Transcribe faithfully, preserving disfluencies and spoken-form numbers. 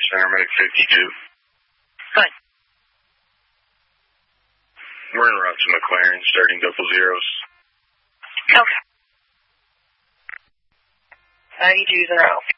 paramedic fifty-two. Good. We're en route to McLaren, starting double zeros. Okay. thirty-two zero.